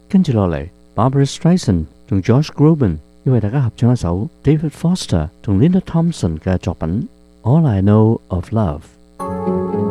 跟住落嚟 ，Barbara Streisand 同 Josh Groban 要為大家合唱一首 David Foster 同 Linda Thompson 嘅作品《All I Know of Love》。